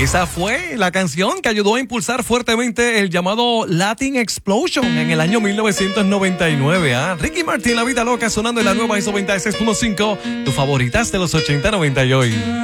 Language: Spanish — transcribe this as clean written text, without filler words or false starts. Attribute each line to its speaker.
Speaker 1: Esa fue la canción que ayudó a impulsar fuertemente el llamado Latin Explosion en el año 1999. Ricky Martin, La Vida Loca, sonando en la nueva ISO 96.5, tus favoritas de los 80, 90 y hoy.